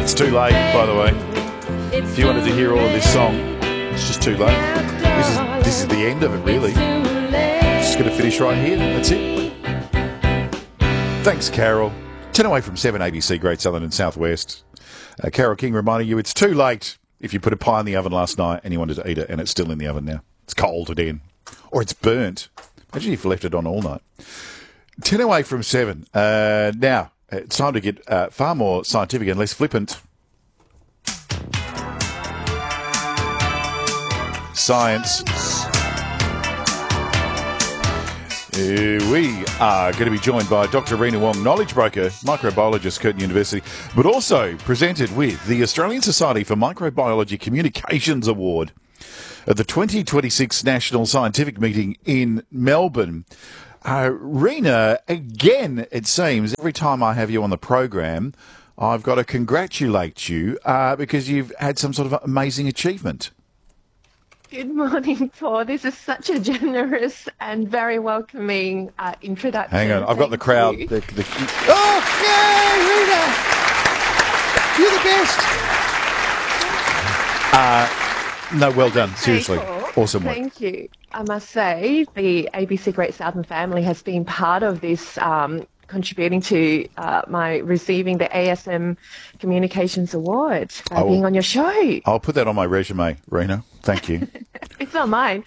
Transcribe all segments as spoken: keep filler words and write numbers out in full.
It's too late, by the way. If you wanted to hear all of this song, it's just too late. This is this is the end of it, really. Just going to finish right here. That's it. Thanks, Carol. ten away from seven A B C, Great Southern and Southwest. Uh, Carol King reminding you it's too late if you put a pie in the oven last night and you wanted to eat it and it's still in the oven now. It's cold again. Or it's burnt. Imagine if you left it on all night. ten away from seven. Uh, now, it's time to get uh, far more scientific and less flippant. Science. Uh, we are going to be joined by Doctor Rena Wong, knowledge broker, microbiologist, Curtin University, but also presented with the Australian Society for Microbiology Communications Award at the twenty twenty-six National Scientific Meeting in Melbourne. Uh, Rena, again, it seems, every time I have you on the program, I've got to congratulate you uh, because you've had some sort of amazing achievement. Good morning, Paul. This is such a generous and very welcoming uh, introduction. Hang on, I've Thank got the crowd. you. The, the, oh, yay, Rena! You're the best. Uh, no, well done. Seriously. Paul, Awesome work. Thank you. I must say, the A B C Great Southern family has been part of this, um, contributing to uh, my receiving the A S M Communications Award by Oh. being on your show. I'll put that on my resume, Rena. Thank you. It's not mine.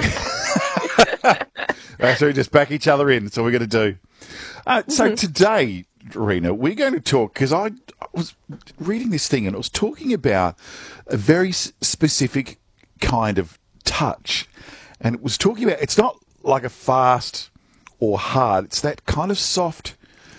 Uh, so we just back each other in. That's all we're going to do. Uh, so today, Rena, we're going to talk, because I, I was reading this thing and it was talking about a very s- specific kind of touch. And it was talking about, it's not like a fast or hard, it's that kind of soft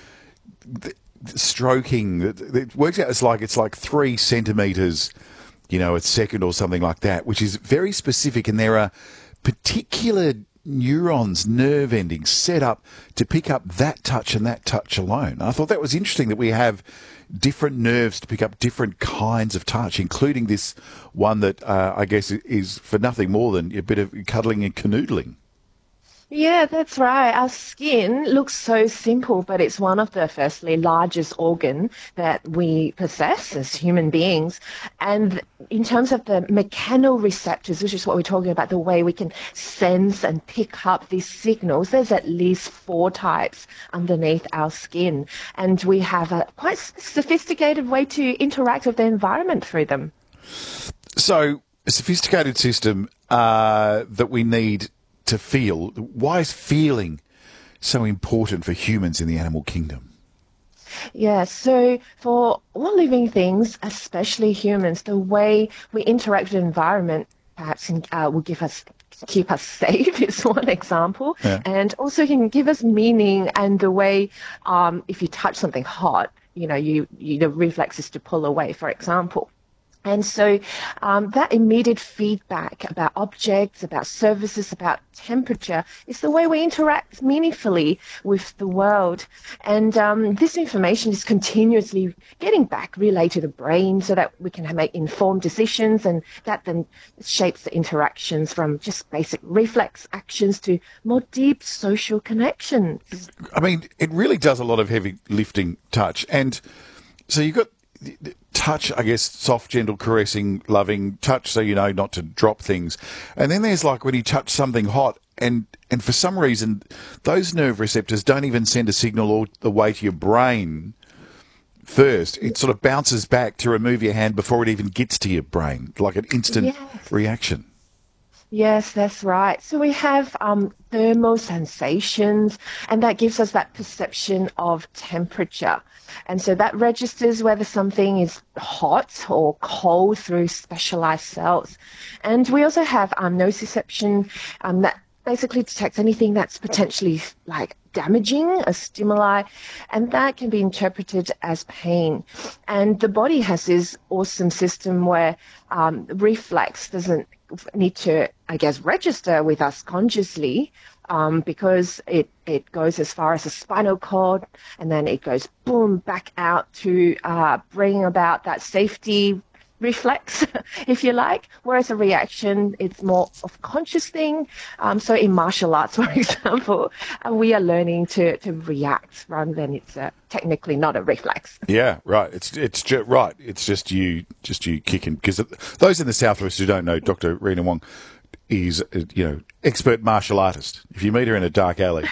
th- stroking. That it works out as like, it's like three centimetres, you know, a second or something like that, which is very specific. And there are particular neurons, nerve endings set up to pick up that touch and that touch alone. And I thought that was interesting that we have different nerves to pick up different kinds of touch, including this one that uh, I guess is for nothing more than a bit of cuddling and canoodling. Yeah, that's right. Our skin looks so simple, but it's one of the, firstly, largest organ that we possess as human beings. And in terms of the mechanoreceptors, which is what we're talking about, the way we can sense and pick up these signals, there's at least four types underneath our skin. And we have a quite sophisticated way to interact with the environment through them. So, a sophisticated system uh, that we need to feel. Why is feeling so important for humans in the animal kingdom? Yeah, so for all living things, especially humans, the way we interact with the environment perhaps uh, will give us keep us safe is one example, Yeah. and also can give us meaning. And the way, um, if you touch something hot, you know, you, you the reflex is to pull away, for example. And so um, that immediate feedback about objects, about services, about temperature is the way we interact meaningfully with the world. And um, this information is continuously getting back relayed to the brain so that we can make informed decisions, and that then shapes the interactions from just basic reflex actions to more deep social connections. I mean, it really does a lot of heavy lifting touch. And so you've got touch, I guess, soft, gentle, caressing, loving touch, so you know not to drop things. And then there's like when you touch something hot, and, and for some reason, those nerve receptors don't even send a signal all the way to your brain first. It sort of bounces back to remove your hand before it even gets to your brain, like an instant Yes. reaction. Yes, that's right. So we have um, thermal sensations, and that gives us that perception of temperature. And so that registers whether something is hot or cold through specialized cells. And we also have um, nociception um, that basically detects anything that's potentially like damaging, a stimuli, and that can be interpreted as pain. And the body has this awesome system where um, reflex doesn't need to, I guess, register with us consciously, um, because it, it goes as far as the spinal cord, and then it goes boom back out to uh, bring about that safety reflex, if you like, whereas a reaction, it's more of a conscious thing. Um, so in martial arts, for example, uh, we are learning to, to react rather than it's uh, technically not a reflex. Yeah, right. It's it's just, right. It's just you, just you kicking. Because those in the Southwest who don't know, Doctor Rena Wong is, uh, you know, expert martial artist. If you meet her in a dark alley,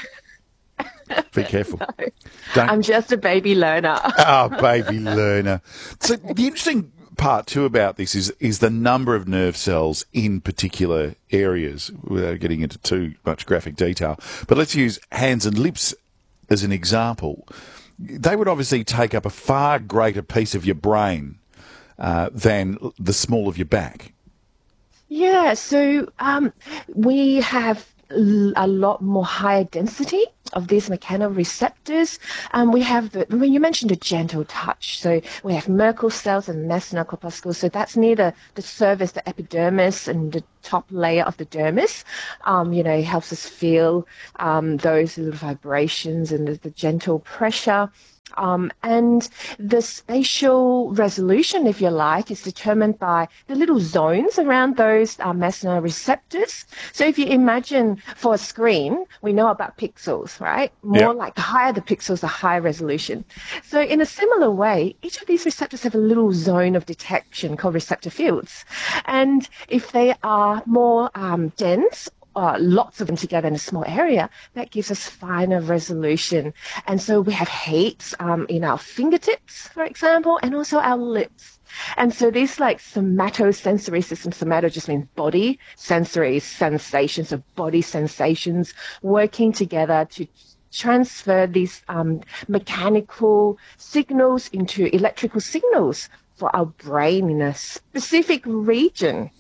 be careful. No, Don't... I'm just a baby learner. Oh, baby learner. So the interesting part too about this is is the number of nerve cells in particular areas, without getting into too much graphic detail. But let's use hands and lips as an example. They would obviously take up a far greater piece of your brain uh, than the small of your back. Yeah, so um, we have l- a lot more higher density of these mechanoreceptors. Um, we have the, when you mentioned a gentle touch, so we have Merkel cells and Messner corpuscles, so that's near the, the surface, the epidermis and the top layer of the dermis. Um, you know, it helps us feel um, those little vibrations and the, the gentle pressure. Um, and the spatial resolution, if you like, is determined by the little zones around those uh, Messner receptors. So if you imagine for a screen, we know about pixels, right? More Yep. like the higher the pixels, the higher resolution. So in a similar way, each of these receptors have a little zone of detection called receptor fields. And if they are more um, dense, Uh, lots of them together in a small area, that gives us finer resolution. And so we have heaps um, in our fingertips, for example, and also our lips. And so these like somatosensory systems, somato just means body, sensory sensations of body sensations working together to transfer these um, mechanical signals into electrical signals for our brain in a specific region.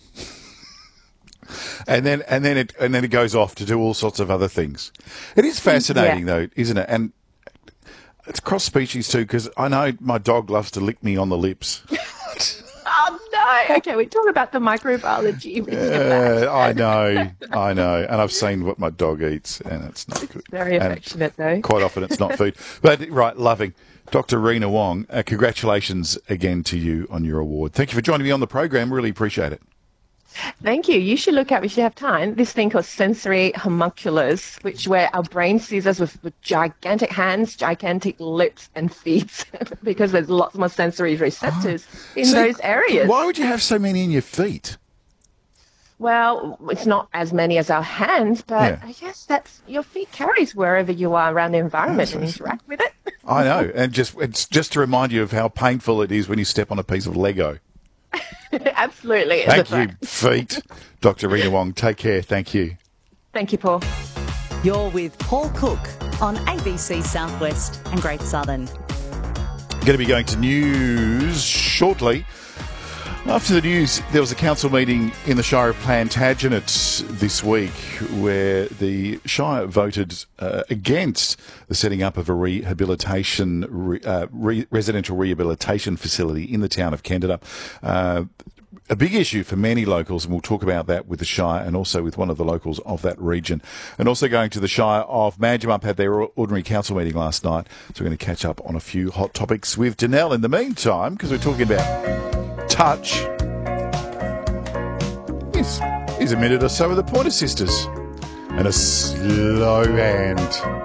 And then, and then it, and then it goes off to do all sorts of other things. It is fascinating, Yeah. though, isn't it? And it's cross species too, because I know my dog loves to lick me on the lips. Oh, no. Okay, we talk about the microbiology. We step back. Uh, I know, I know, and I've seen what my dog eats, and it's not good. Very And affectionate, though. quite often, it's not food. But right, loving. Doctor Rena Wong, uh, congratulations again to you on your award. Thank you for joining me on the program. Really appreciate it. Thank you. You should look at, if you have time, this thing called sensory homunculus, which where our brain sees us with, with gigantic hands, gigantic lips and feet, because there's lots more sensory receptors in See, those areas. Why would you have so many in your feet? Well, it's not as many as our hands, but Yeah. I guess that's your feet carries wherever you are around the environment and interact with it. I know, and just it's just to remind you of how painful it is when you step on a piece of Lego. Absolutely. It's a Thank you, fact. feet. Doctor Rena Wong, take care. Thank you. Thank you, Paul. You're with Paul Cook on A B C Southwest and Great Southern. Going to be going to news shortly. After the news, there was a council meeting in the Shire of Plantagenet this week where the Shire voted uh, against the setting up of a rehabilitation, re, uh, re, residential rehabilitation facility in the town of Kendetup. Uh, a big issue for many locals, and we'll talk about that with the Shire and also with one of the locals of that region. And also going to the Shire of Manjimup, had their ordinary council meeting last night, so we're going to catch up on a few hot topics with Danelle in the meantime, because we're talking about touch. Here's, here's a minute or so with the Pointer Sisters and a slow hand.